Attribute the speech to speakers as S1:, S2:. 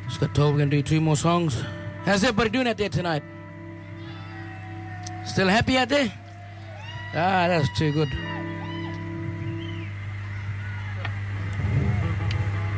S1: Scott told we're going to do 3 more songs. How's everybody doing out there tonight? Still happy out there? Ah, that's too good.